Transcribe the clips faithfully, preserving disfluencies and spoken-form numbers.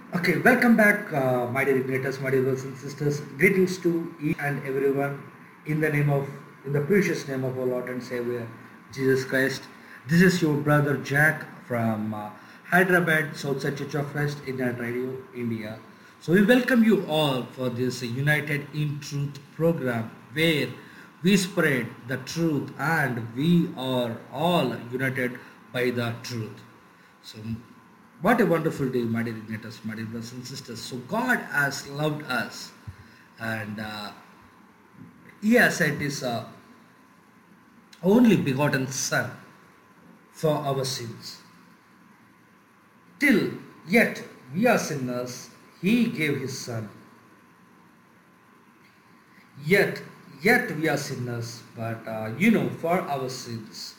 Okay, welcome back, uh, my dear igniters, my dear brothers and sisters. Greetings to each and everyone in the name of, in the precious name of our Lord and Savior, Jesus Christ. This is your brother Jack from uh, Hyderabad, Southside Church of Christ, Internet Radio, India. So we welcome you all for this United in Truth program where we spread the truth and we are all united by the truth. So, what a wonderful day, my dear igniters, my dear brothers and sisters. So, God has loved us and uh, He has sent His uh, only begotten Son for our sins. Till yet we are sinners, He gave His Son. Yet, yet we are sinners, but uh, you know, for our sins,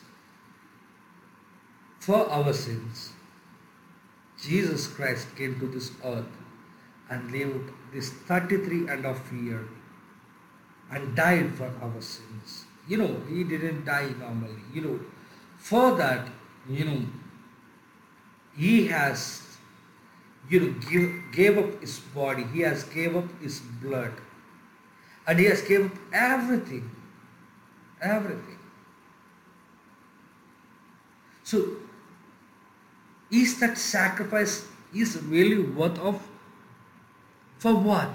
for our sins, Jesus Christ came to this earth and lived this thirty-three and a half year and died for our sins. You know, he didn't die normally. You know, for that, you know, he has, you know, give, gave up his body. He has gave up his blood. And he has gave up everything. Everything. So, is that sacrifice is really worth of for what?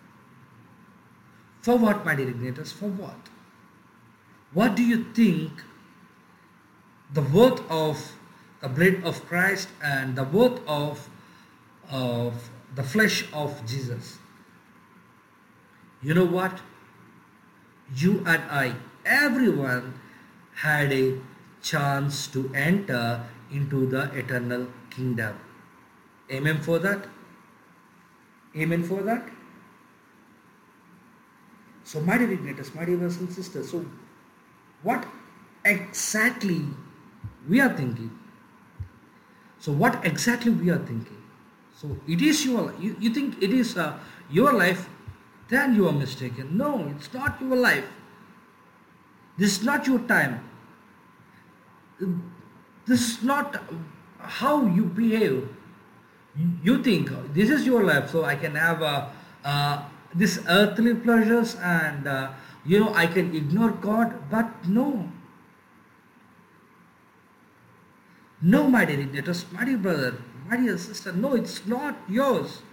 For what, my dear igniters? For what? What do you think the worth of the blood of Christ and the worth of of the flesh of Jesus? You know what? You and I, everyone had a chance to enter into the eternal kingdom. Amen for that? Amen for that? So, my dear igniters, my dear brothers and sisters, so what exactly we are thinking? So, what exactly we are thinking? So, it is your, you, you think it is uh, your life, then you are mistaken. No, it's not your life. This is not your time. This is not how you behave. You think this is your life, so I can have uh, uh, this earthly pleasures and uh, you know I can ignore God, but no, no, my dear igniters, my dear brother, my dear sister, no, it's not yours.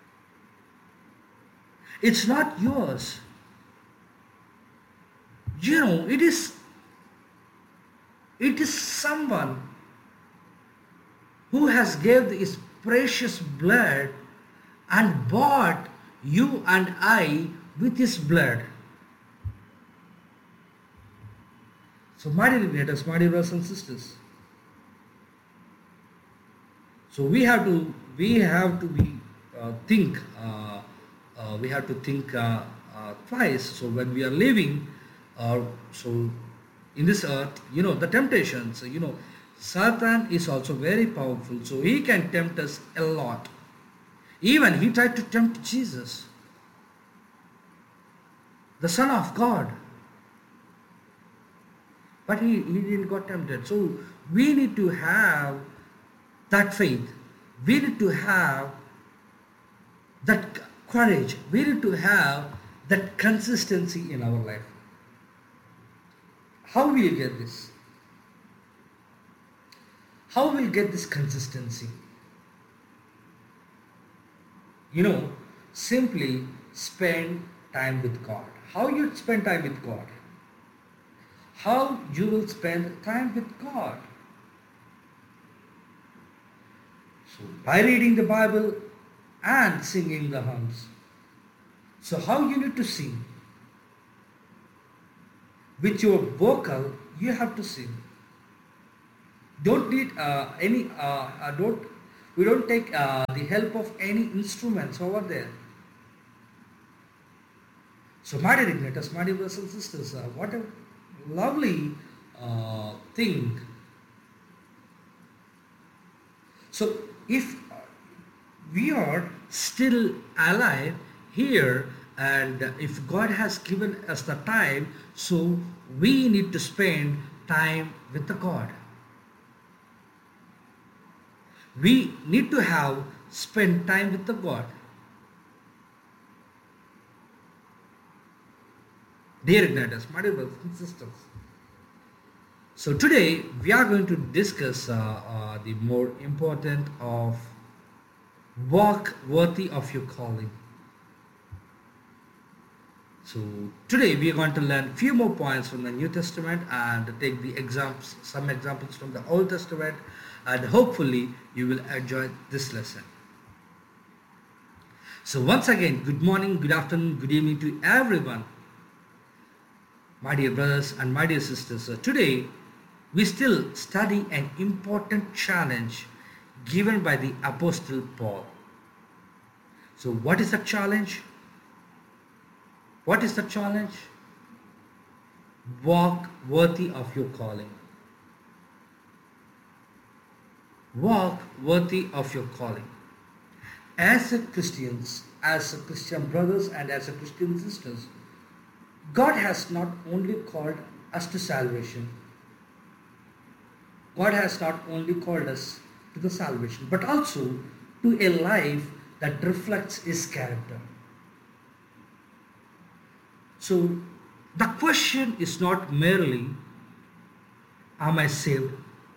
It's not yours. You know, it is. It is someone who has gave his precious blood and bought you and I with his blood. So, my dear igniters, my dear brothers and sisters, so we have to we have to be uh, think uh, uh, we have to think uh, uh, twice. So when we are living, uh, so in this earth, you know the temptations. You know, Satan is also very powerful, so he can tempt us a lot. Even he tried to tempt Jesus, the Son of God, but he, he didn't got tempted. So we need to have that faith. We need to have that courage. We need to have that consistency in our life. How will you get this? How will you get this consistency? You know, simply spend time with God. How you spend time with God? How you will spend time with God? So by reading the Bible and singing the hymns. So how you need to sing? With your vocal, you have to sing. Don't need uh, any. Uh, uh, don't. We don't take uh, the help of any instruments over there. So, my dear igniters, my dear brothers and sisters, uh, what a lovely uh, thing. So, if we are still alive here and if God has given us the time, so we need to spend time with the God. We need to have spend time with the God. Dear Igniters, my dear brothers and sisters. So today we are going to discuss uh, uh, the more important of walk worthy of your calling. So today we are going to learn few more points from the New Testament and take the examples, some examples from the Old Testament, and hopefully you will enjoy this lesson. So once again, good morning, good afternoon, good evening to everyone, my dear brothers and my dear sisters. So today we still study an important challenge given by the Apostle Paul. So what is the challenge? What is the challenge? Walk worthy of your calling. Walk worthy of your calling. As a Christians, as a Christian brothers and as a Christian sisters, God has not only called us to salvation. God has not only called us to the salvation, but also to a life that reflects His character. So the question is not merely, am I saved?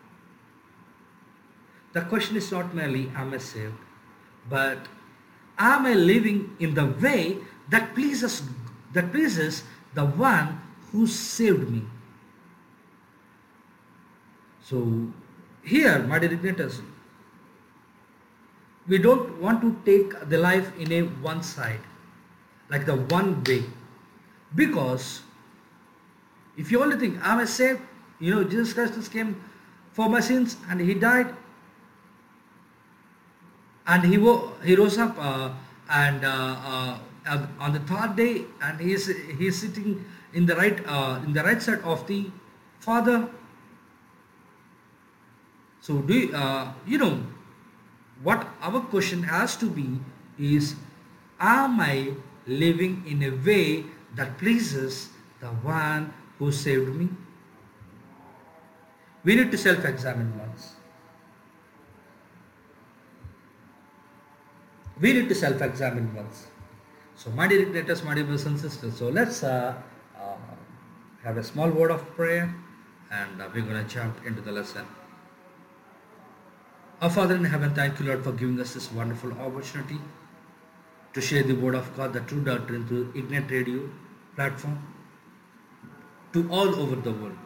The question is not merely, am I saved? But am I living in the way that pleases, that pleases the one who saved me? So here, my dear Igniters, we don't want to take the life in a one side, like the one way. Because if you only think, am I saved? You know, Jesus Christ came for my sins and He died. And He, wo- he rose up uh, and uh, uh, on the third day, and He is, he is sitting in the right uh, in the right side of the Father. So do you, uh, you know, what our question has to be is, am I living in a way that pleases the one who saved me? We need to self-examine once. We need to self-examine once. So my dear Igniters, my dear brothers and sisters, so let's uh, uh, have a small word of prayer, and uh, we're going to jump into the lesson. Our Father in heaven, thank you, Lord, for giving us this wonderful opportunity to share the word of God, the true doctrine, through Ignite Radio platform to all over the world.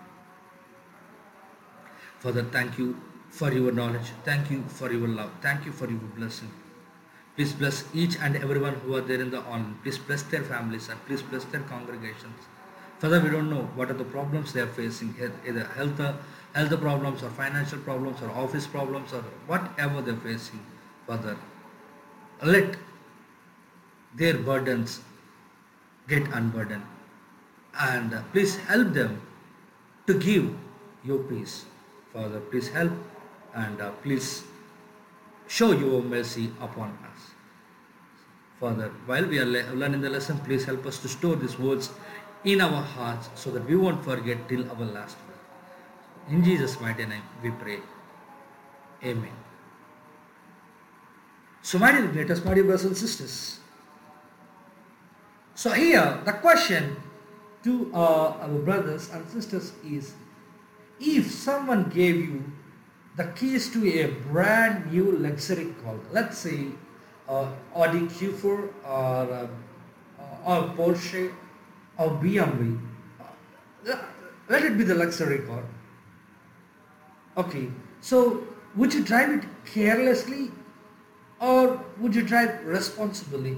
Father, thank you for your knowledge. Thank you for your love. Thank you for your blessing. Please bless each and everyone who are there in the online. Please bless their families and please bless their congregations. Father, we don't know what are the problems they are facing, either health, health problems or financial problems or office problems or whatever they are facing. Father, let their burdens get unburdened, and uh, please help them to give your peace. Father, please help, and uh, please show your mercy upon us. Father, while we are le- learning the lesson, please help us to store these words in our hearts so that we won't forget till our last breath. In Jesus' mighty name we pray. Amen. So my dear Igniters, my dear brothers and sisters, so here the question to uh, our brothers and sisters is, if someone gave you the keys to a brand new luxury car, let's say uh, Audi Q four or, uh, or Porsche or B M W, uh, let it be the luxury car. Okay, so would you drive it carelessly or would you drive responsibly?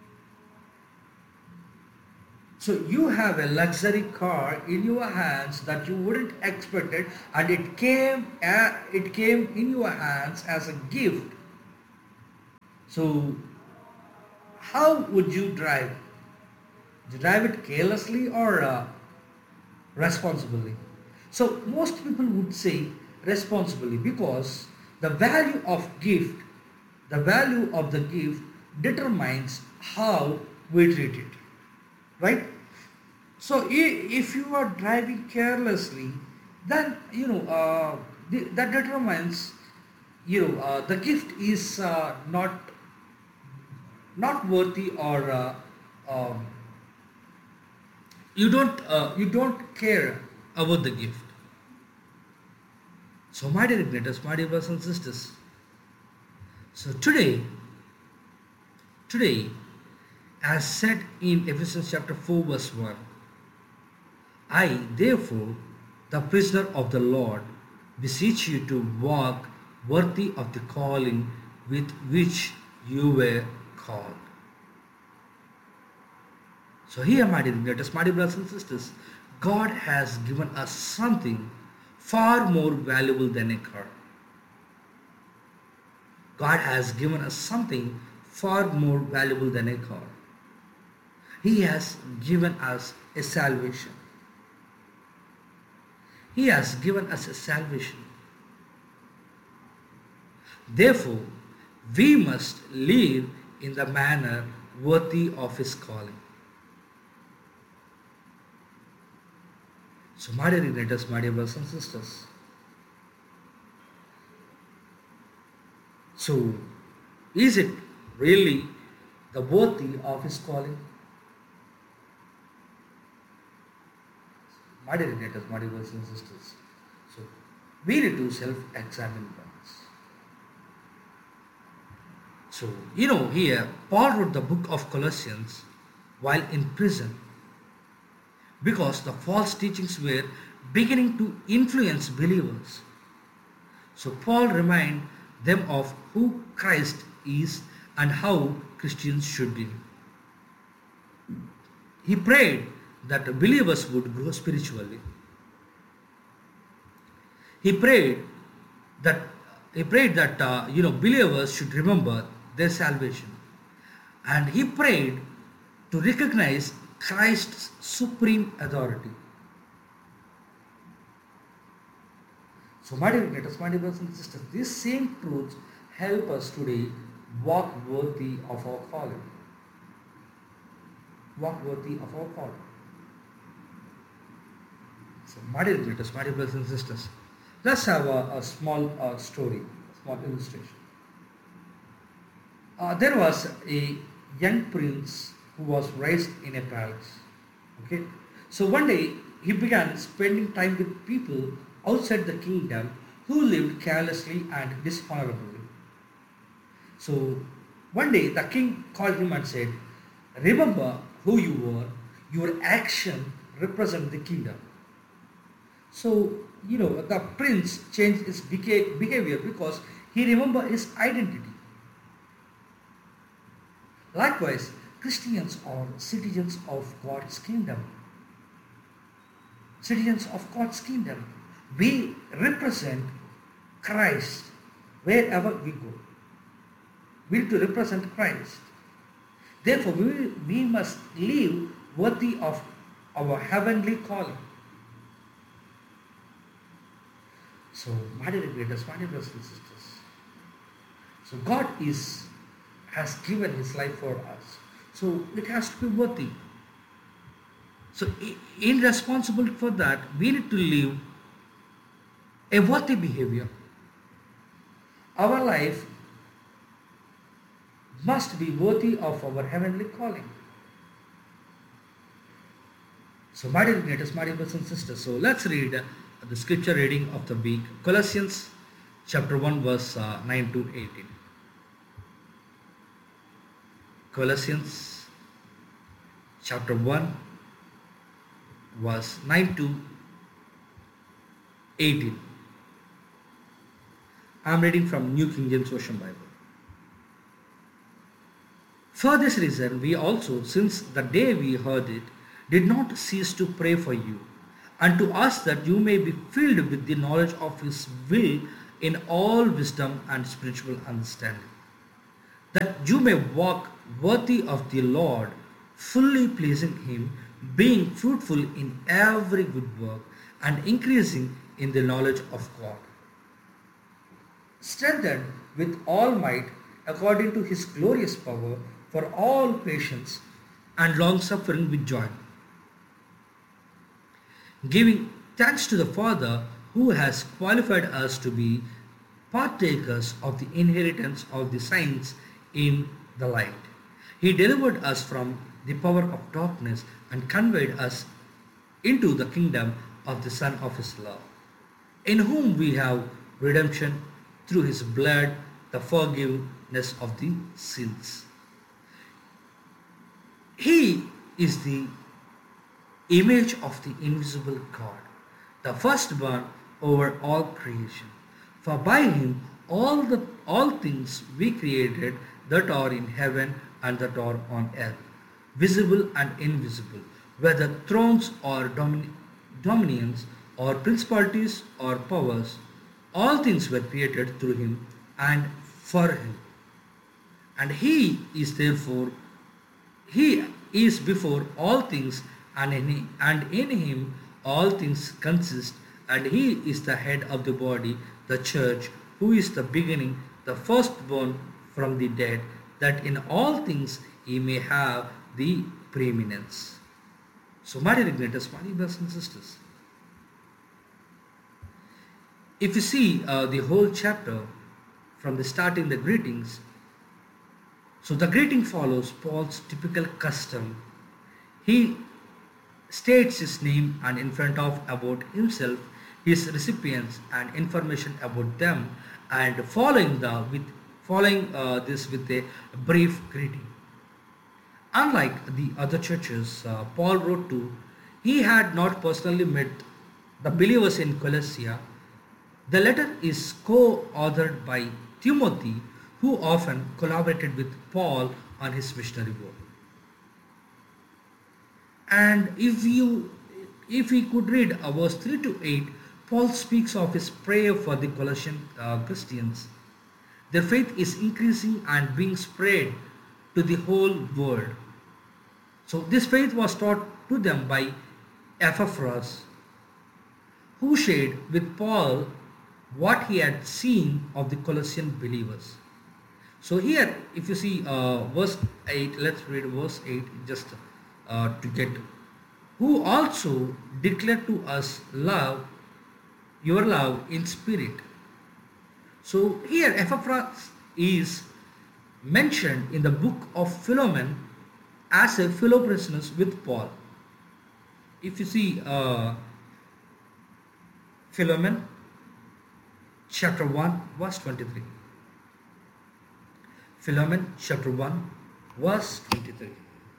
So you have a luxury car in your hands that you wouldn't expect it, and it came uh, it came in your hands as a gift. So how would you drive? Would you drive it carelessly or uh, responsibly? So most people would say responsibly, because the value of gift, the value of the gift determines how we treat it. Right? So if you are driving carelessly, then you know uh, that determines you know, uh, the gift is uh, not not worthy, or uh, um, you don't uh, you don't care about the gift. So my dear igniters, my dear brothers and sisters, so today today as said in Ephesians chapter four verse one, I therefore, the prisoner of the Lord, beseech you to walk worthy of the calling with which you were called. So here, my dear igniters, my dear brothers and sisters, God has given us something far more valuable than a car. God has given us something far more valuable than a car. He has given us a salvation. He has given us a salvation. Therefore, we must live in the manner worthy of His calling. So, my dear igniters, my dear brothers and sisters, so is it really the worthy of His calling? My dear igniters, my dear brothers and sisters, so we need to self-examine once. So, you know, here Paul wrote the book of Colossians while in prison, because the false teachings were beginning to influence believers. So Paul reminded them of who Christ is and how Christians should be. He prayed that believers would grow spiritually. He prayed that he prayed that uh, you know believers should remember their salvation, and he prayed to recognize Christ's supreme authority. So, my dear igniters, my dear brothers and sisters, these same truths help us today walk worthy of our calling. Walk worthy of our calling. So, my dear igniters, my dear brothers and sisters, let's have a, a small uh, story, a small illustration. Uh, there was a young prince who was raised in a palace. Okay, so one day he began spending time with people outside the kingdom who lived carelessly and dishonorably. So one day the king called him and said, "Remember who you were. Your action represents the kingdom." So, you know, the prince changed his beca- behavior because he remembered his identity. Likewise, Christians are citizens of God's kingdom. Citizens of God's kingdom. We represent Christ wherever we go. We need to represent Christ. Therefore, we, we must live worthy of our heavenly calling. So, my dear brothers, my dear brothers and sisters, so God is has given His life for us. So it has to be worthy. So in responsible for that, we need to live a worthy behavior. Our life must be worthy of our heavenly calling. So my dear igniters, my dear brothers and sisters, so let's read uh, the scripture reading of the week. Colossians chapter one verse uh, nine to eighteen. Colossians chapter one verse nine to eighteen. I am reading from New King James Version Bible. For this reason we also, since the day we heard it, did not cease to pray for you, and to ask that you may be filled with the knowledge of His will in all wisdom and spiritual understanding, that you may walk worthy of the Lord, fully pleasing Him, being fruitful in every good work and increasing in the knowledge of God, strengthened with all might according to His glorious power, for all patience and long suffering with joy, giving thanks to the Father who has qualified us to be partakers of the inheritance of the saints in the light. He delivered us from the power of darkness and conveyed us into the kingdom of the Son of His love, in whom we have redemption through His blood, the forgiveness of the sins. He is the image of the invisible God, the firstborn over all creation. For by Him all the all things we created that are in heaven and that are on earth, visible and invisible, whether thrones or domin- dominions or principalities or powers, all things were created through Him and for Him. And He is therefore He is before all things, and in, and in Him all things consist, and He is the head of the body, the church, who is the beginning, the firstborn from the dead, that in all things He may have the preeminence. So, my dear igniters, my dear brothers and sisters, if you see uh, the whole chapter from the starting the greetings, so the greeting follows Paul's typical custom. He states his name and in front of about himself, his recipients and information about them, and following the with following uh, this with a brief greeting. Unlike the other churches uh, Paul wrote to, he had not personally met the believers in Colossia. The letter is co-authored by Timothy, who often collaborated with Paul on his missionary work. And if you if we could read uh, verse three to eight, Paul speaks of his prayer for the Colossian uh, Christians. Their faith is increasing and being spread to the whole world. So this faith was taught to them by Epaphras, who shared with Paul what he had seen of the Colossian believers. So here, if you see uh, verse eight, let's read verse eight just uh, to get, who also declared to us love, your love in spirit. So here Epaphras is mentioned in the book of Philemon as a fellow prisoner with Paul. If you see uh, Philemon chapter one verse twenty-three. Philemon chapter one verse twenty-three.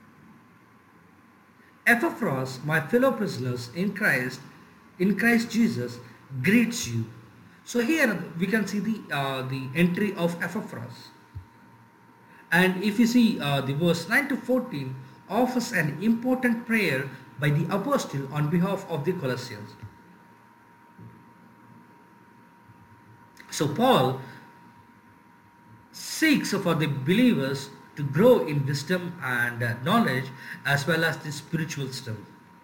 Epaphras, my fellow prisoners in Christ, in Christ Jesus, greets you. So here we can see the uh, the entry of Epaphras. And if you see uh, the verse nine to fourteen offers an important prayer by the apostle on behalf of the Colossians. So Paul seeks for the believers to grow in wisdom and uh, knowledge as well as the spiritual strength.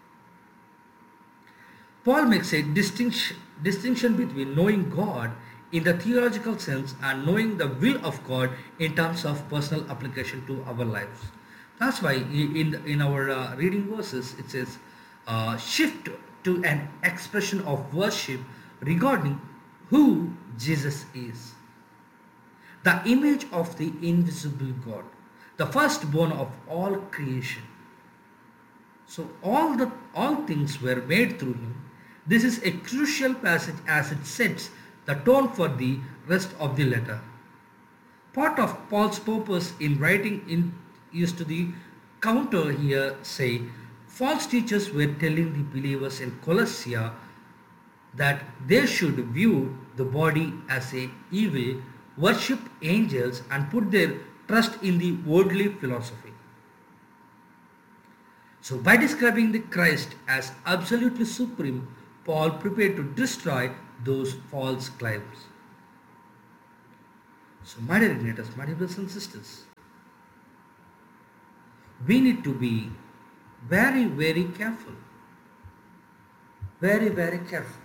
Paul makes a distinction, distinction between knowing God in the theological sense and knowing the will of God in terms of personal application to our lives. That's why in, in our uh, reading verses it says, uh, shift to an expression of worship regarding who Jesus is. The image of the invisible God, the firstborn of all creation. So all the all things were made through him. This is a crucial passage as it sets the tone for the rest of the letter. Part of Paul's purpose in writing in is to the counter here say, false teachers were telling the believers in Colossia that they should view the body as a evil, worship angels and put their trust in the worldly philosophy. So by describing the Christ as absolutely supreme, Paul prepared to destroy those false claims. So my dear igniters, my dear brothers and sisters, we need to be very, very careful. Very, very careful.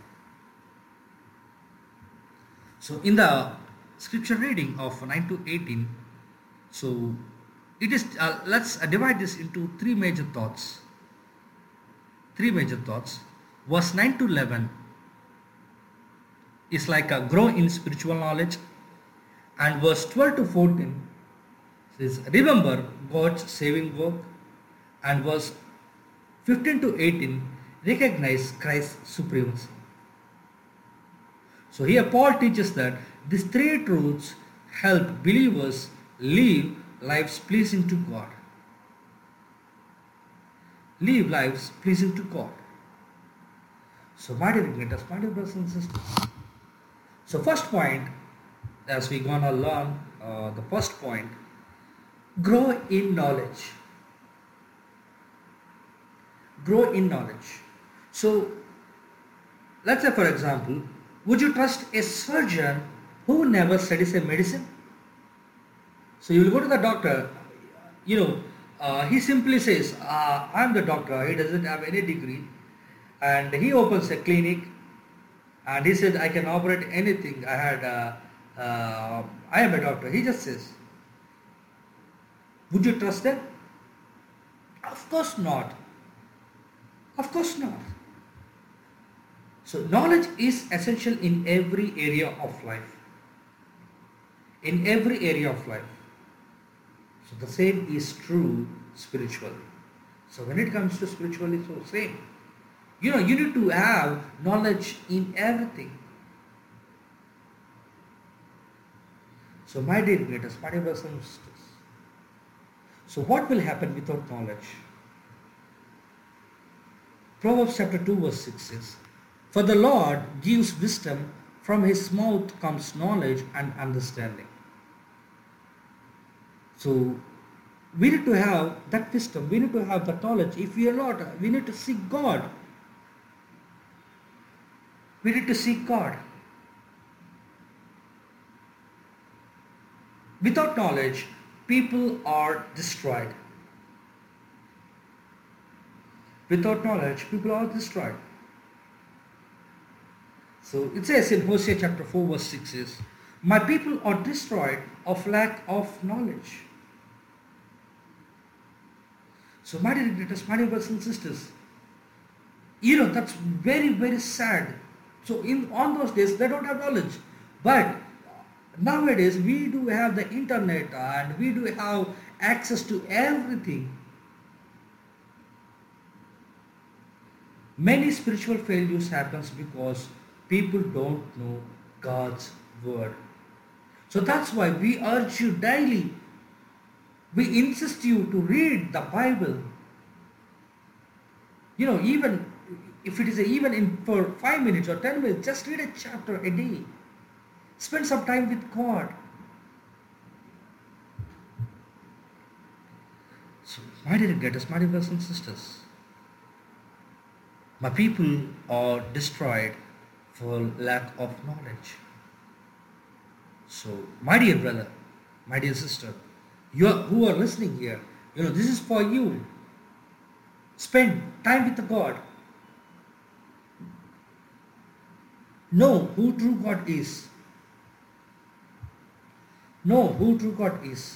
So in the scripture reading of nine to eighteen, so it is, uh, let's divide this into three major thoughts. Three major thoughts. Verse nine to eleven. is like a grow in spiritual knowledge. And verse twelve to fourteen says, remember God's saving work. And verse fifteen to eighteen, recognize Christ's supremacy. So here Paul teaches that these three truths help believers live lives pleasing to God. Live lives pleasing to God. So my dear igniters, my dear brothers and sisters. So first point, as we gonna learn uh, the first point, grow in knowledge. Grow in knowledge. So let's say for example, would you trust a surgeon who never studies a medicine? So you will go to the doctor, you know, uh, he simply says, uh, I am the doctor, he doesn't have any degree, and he opens a clinic and he said, I can operate anything, I had, uh, uh, I am a doctor, he just says. Would you trust them? Of course not. Of course not. So knowledge is essential in every area of life. In every area of life. So the same is true spiritually. So when it comes to spiritually, so same. You know, you need to have knowledge in everything. So my dear greatest, my dear brothers and sisters. So what will happen without knowledge? Proverbs chapter two verse six says, for the Lord gives wisdom, from his mouth comes knowledge and understanding. So we need to have that wisdom, we need to have that knowledge. If we are not, we need to seek God. We need to seek God. Without knowledge, people are destroyed. Without knowledge, people are destroyed. So it says in Hosea chapter four verse six is, my people are destroyed of lack of knowledge. So my dear greatest, my dear brothers and sisters, you know, that's very, very sad. So in on those days, they don't have knowledge. But nowadays, we do have the internet and we do have access to everything. Many spiritual failures happens because people don't know God's word. So that's why we urge you daily. We insist you to read the Bible. You know, even if it is a, even in for five minutes or ten minutes, just read a chapter a day. Spend some time with God. So, my dear greatest, my dear brothers and sisters, my people are destroyed for lack of knowledge. So, my dear brother, my dear sister, you are, who are listening here, you know, this is for you. Spend time with God. Know who true God is. Know who true God is.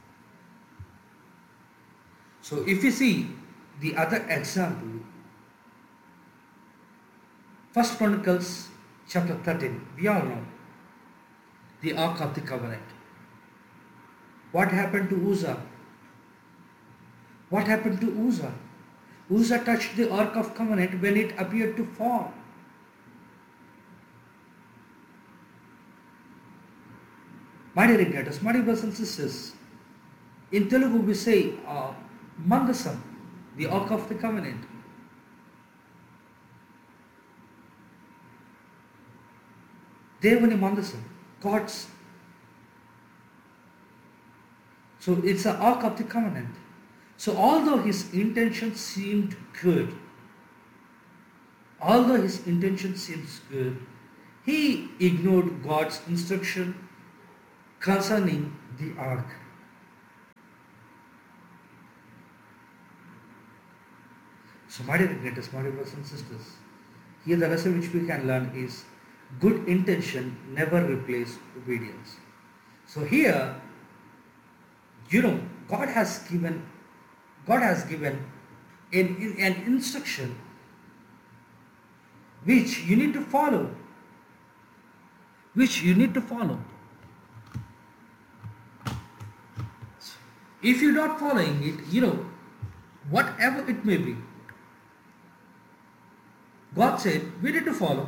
So if you see the other example, First Chronicles chapter thirteen, we all know the Ark of the Covenant. What happened to Uzzah? What happened to Uzzah? Uzzah touched the Ark of Covenant when it appeared to fall. My dear greatest, my dear brothers and sisters, in Telugu we say uh, Mandasam, the Ark of the Covenant. Devani Mandasam, God's. So it's an Ark of the Covenant. So although his intention seemed good, although his intention seems good, he ignored God's instruction concerning the ark. So my dear greatest, my dear brothers and sisters, here the lesson which we can learn is good intention never replaces obedience. So here, you know, God has given God has given an, an instruction which you need to follow. which you need to follow. If you're not following it, you know, whatever it may be, God said we need to follow.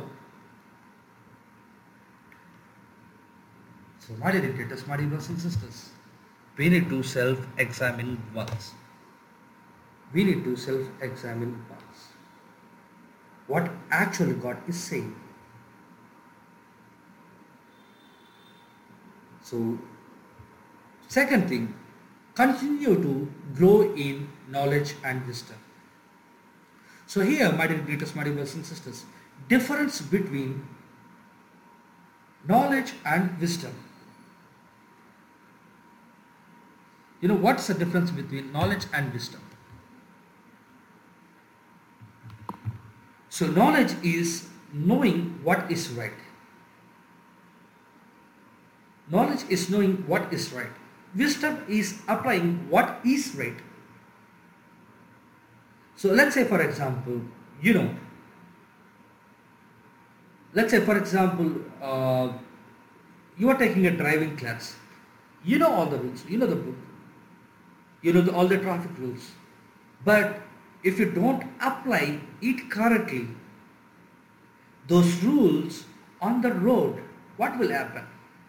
So, my dear educators, my dear brothers and sisters, we need to self-examine once. We need to self-examine once. What actually God is saying. So, second thing, continue to grow in knowledge and wisdom. So here, my dear greatest, my dear brothers and sisters, difference between knowledge and wisdom. You know, what's the difference between knowledge and wisdom? So knowledge is knowing what is right. Knowledge is knowing what is right. Wisdom is applying what is right. So let's say for example, you know, let's say for example, uh, you are taking a driving class. You know all the rules, you know the book, you know the, all the traffic rules. But if you don't apply it correctly, those rules on the road, what will happen?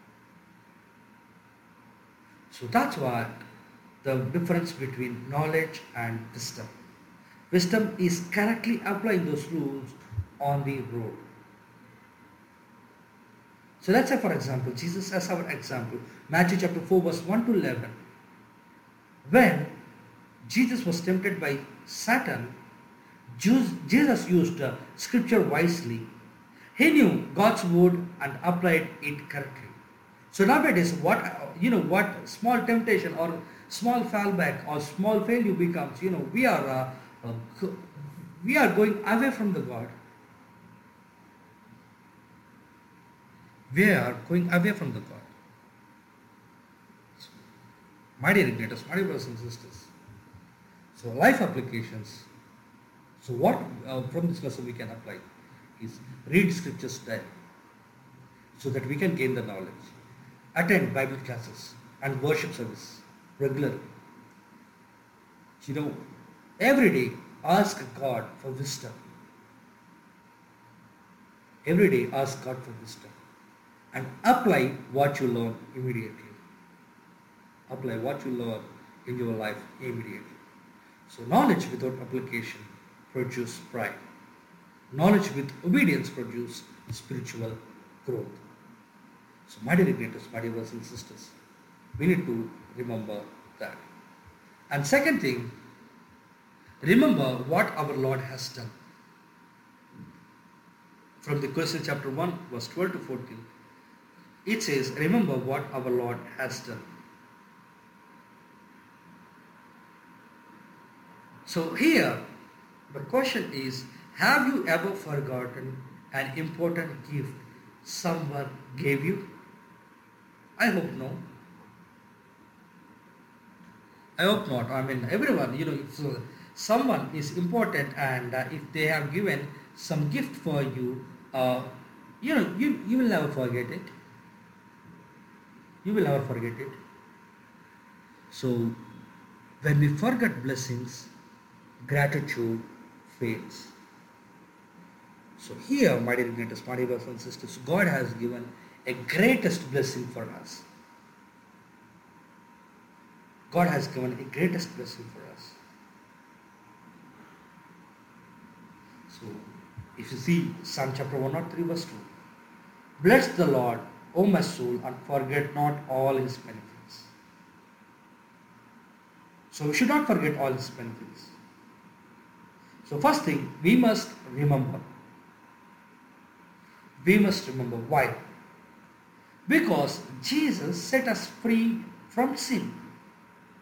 So that's what the difference between knowledge and wisdom. Wisdom is correctly applying those rules on the road. So let's say for example, Jesus as our example, Matthew chapter four verse one to eleven. When Jesus was tempted by Satan, Jesus used uh, scripture wisely. He knew God's word and applied it correctly. So nowadays, what you know, what small temptation or small fallback or small failure becomes, you know, we are uh, uh, we are going away from the God. We are going away from the God. So, my dear igniters, my dear brothers and sisters. So life applications. So what uh, from this lesson we can apply is read scriptures daily so that we can gain the knowledge. Attend Bible classes and worship service regularly. You know, every day ask God for wisdom. Every day ask God for wisdom and apply what you learn immediately. Apply what you learn in your life immediately. So knowledge without application produces pride. Knowledge with obedience produces spiritual growth. So my dear greatest, my dear brothers and sisters, we need to remember that. And second thing, remember what our Lord has done. From the question chapter one verse twelve to fourteen, it says, remember what our Lord has done. So here, the question is, have you ever forgotten an important gift someone gave you? I hope no. I hope not. I mean, everyone, you know, if uh, someone is important and uh, if they have given some gift for you, uh, you know, you, you will never forget it. You will never forget it. So, when we forget blessings, gratitude fades. So here, my dear greatest, my dear brothers and sisters, God has given a greatest blessing for us. God has given a greatest blessing for us. So, if you see Psalm chapter one oh three verse two, bless the Lord, O my soul, and forget not all his benefits. So we should not forget all his benefits. So first thing, we must remember. We must remember why. Because Jesus set us free from sin.